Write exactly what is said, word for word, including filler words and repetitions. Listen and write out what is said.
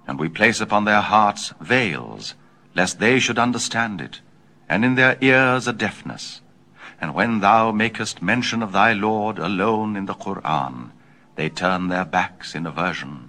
And we place upon their hearts veils, lest they should understand it, and in their ears a deafness. And when thou makest mention of thy Lord alone in the Qur'an, they turn their backs in aversion.